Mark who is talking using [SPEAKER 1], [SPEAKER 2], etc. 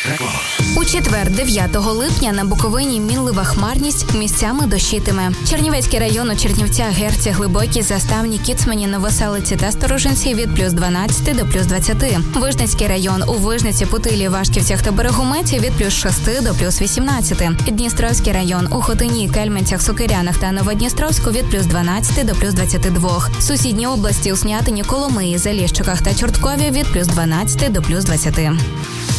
[SPEAKER 1] У четвер, 9 липня, на Буковині мінлива хмарність, місцями дощитиме. Чернівецький район у Чернівцях, Герці, Глибокій, Заставні, Кіцмані, Новоселиці та Сторожинці від плюс 12 до плюс 20. Вижницький район у Вижниці, Путилі, Вашківцях та Берегометі від плюс 6 до плюс 18. Дністровський район у Хотині, Кельменцях, Сокирянах та Новодністровську від плюс 12 до плюс 22. Сусідні області у Снятині, Коломиї, Заліщиках та Чорткові від плюс 12 до плюс 20.